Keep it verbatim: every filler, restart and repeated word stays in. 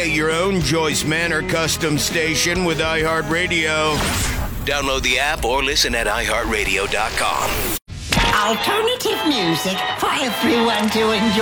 Create your own Joyce Manor custom station with iHeartRadio. Download the app or listen at i heart radio dot com. Alternative music for everyone to enjoy.